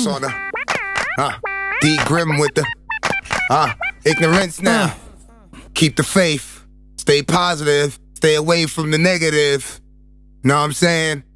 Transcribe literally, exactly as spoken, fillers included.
Focus on the uh, D Grim with the uh, ignorance now. Keep the faith. Stay positive. Stay away from the negative. Know what I'm saying?